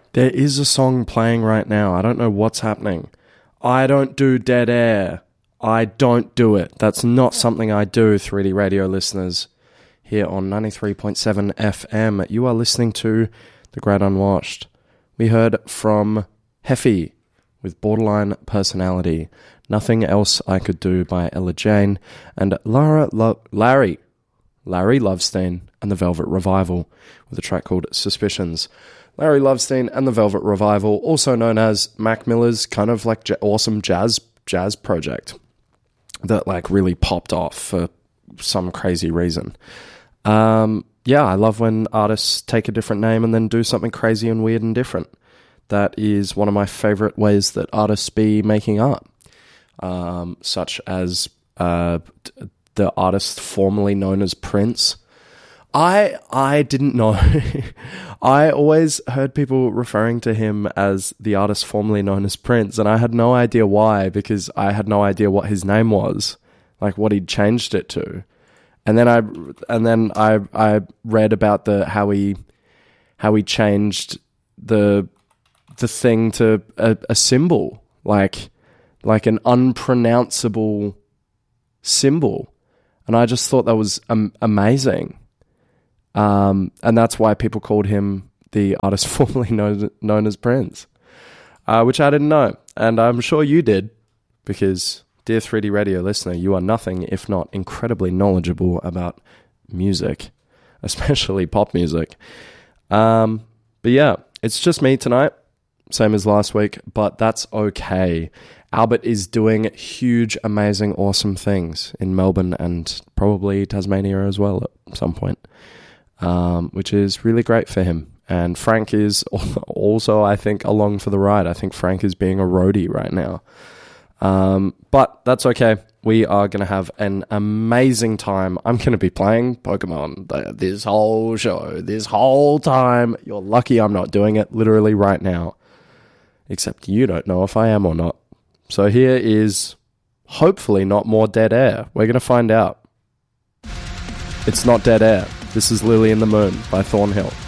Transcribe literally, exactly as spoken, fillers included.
There is a song playing right now. I don't know what's happening. I don't do dead air. I don't do it. That's not something I do, three D radio listeners. Here on ninety-three point seven F M, you are listening to The Great Unwashed. We heard from Heffy with Borderline Personality, Nothing Else I Could Do by Ella Jane, and Lara Lo- Larry, Larry Lovestein and the Velvet Revival with a track called Suspicions. Larry Lovestein and the Velvet Revival, also known as Mac Miller's kind of like j- awesome jazz jazz project that like really popped off for some crazy reason. Um, yeah, I love when artists take a different name and then do something crazy and weird and different. That is one of my favorite ways that artists be making art, um, such as uh, the artist formerly known as Prince. I I didn't know. I always heard people referring to him as the artist formerly known as Prince, and I had no idea why, because I had no idea what his name was, like what he'd changed it to. And then I and then I I read about the how he how he changed the the thing to a, a symbol, like like an unpronounceable symbol, and I just thought that was um, amazing. Um, and that's why people called him the artist formerly known, known as Prince, uh, which I didn't know. And I'm sure you did, because, dear three D radio listener, you are nothing if not incredibly knowledgeable about music, especially pop music. Um, but yeah, it's just me tonight, same as last week, but that's okay. Albert is doing huge, amazing, awesome things in Melbourne and probably Tasmania as well at some point. Um, which is really great for him. And Frank is also, I think, along for the ride. I think Frank is being a roadie right now. Um, but that's okay. We are going to have an amazing time. I'm going to be playing Pokemon this whole show, this whole time. You're lucky I'm not doing it literally right now. Except you don't know if I am or not. So here is hopefully not more dead air. We're going to find out. It's not dead air. This is Lily in the Moon by Thornhill.